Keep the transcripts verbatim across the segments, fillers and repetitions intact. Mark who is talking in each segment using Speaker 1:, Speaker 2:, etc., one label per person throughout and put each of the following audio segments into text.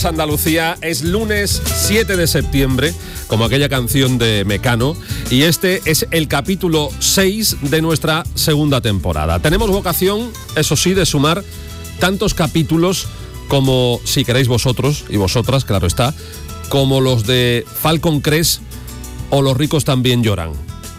Speaker 1: Andalucía, es lunes siete de septiembre, como aquella canción de Mecano, y este es el capítulo seis de nuestra segunda temporada. Tenemos vocación, eso sí, de sumar tantos capítulos como, si queréis vosotros y vosotras, claro está, como los de Falcon Crest o Los ricos también lloran.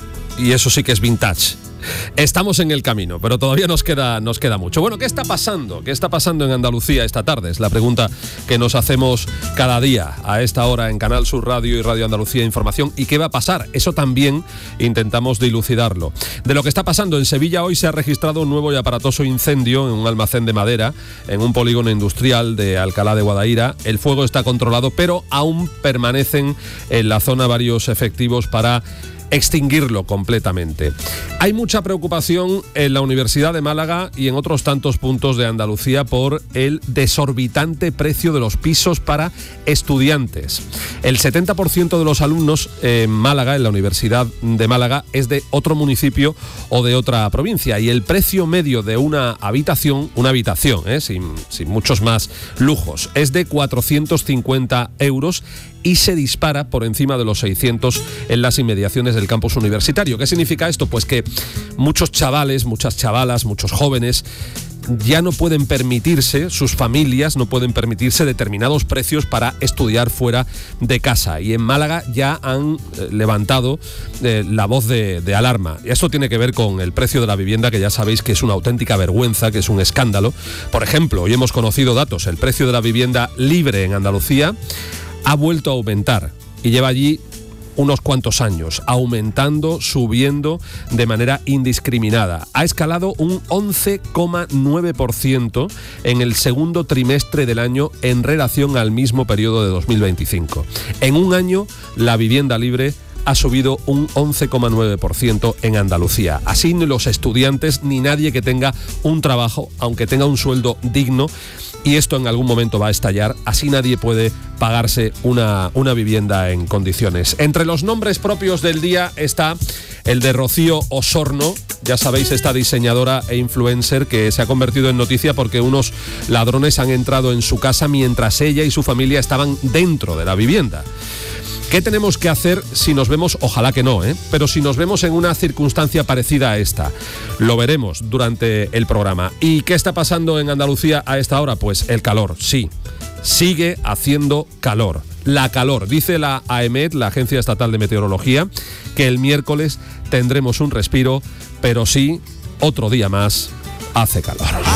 Speaker 1: Y eso sí que es vintage. Estamos en el camino, pero todavía nos queda, nos queda mucho. Bueno, ¿qué está pasando? ¿Qué está pasando en Andalucía esta tarde? Es la pregunta que nos hacemos cada día a esta hora en Canal Sur Radio y Radio Andalucía Información. ¿Y qué va a pasar? Eso también intentamos dilucidarlo. De lo que está pasando en Sevilla, hoy se ha registrado un nuevo y aparatoso incendio en un almacén de madera, en un polígono industrial de Alcalá de Guadaira. El fuego está controlado, pero aún permanecen en la zona varios efectivos para extinguirlo completamente. Hay mucha preocupación en la Universidad de Málaga y en otros tantos puntos de Andalucía por el desorbitante precio de los pisos para estudiantes. El setenta por ciento de los alumnos en Málaga, en la Universidad de Málaga, es de otro municipio o de otra provincia, y el precio medio de una habitación, una habitación, ¿eh? sin, sin muchos más lujos, es de cuatrocientos cincuenta euros y se dispara por encima de los seiscientos en las inmediaciones del campus universitario. ¿Qué significa esto? Pues que muchos chavales, muchas chavalas, muchos jóvenes ya no pueden permitirse, sus familias no pueden permitirse determinados precios para estudiar fuera de casa. Y en Málaga ya han eh, levantado eh, la voz de, de alarma. Y esto tiene que ver con el precio de la vivienda, que ya sabéis que es una auténtica vergüenza, que es un escándalo. Por ejemplo, hoy hemos conocido datos. El precio de la vivienda libre en Andalucía ha vuelto a aumentar y lleva allí unos cuantos años, aumentando, subiendo de manera indiscriminada. Ha escalado un once coma nueve por ciento en el segundo trimestre del año en relación al mismo periodo de dos mil veinticinco. En un año, la vivienda libre ha subido un once coma nueve por ciento en Andalucía. Así ni los estudiantes ni nadie que tenga un trabajo, aunque tenga un sueldo digno, y esto en algún momento va a estallar, así nadie puede pagarse una, una vivienda en condiciones. Entre los nombres propios del día está el de Rocío Osorno, ya sabéis, esta diseñadora e influencer que se ha convertido en noticia porque unos ladrones han entrado en su casa mientras ella y su familia estaban dentro de la vivienda. ¿Qué tenemos que hacer si nos vemos? Ojalá que no, ¿eh? Pero si nos vemos en una circunstancia parecida a esta. Lo veremos durante el programa. ¿Y qué está pasando en Andalucía a esta hora? Pues el calor, sí. Sigue haciendo calor. La calor. Dice la AEMET, la Agencia Estatal de Meteorología, que el miércoles tendremos un respiro, pero sí, otro día más, hace calor.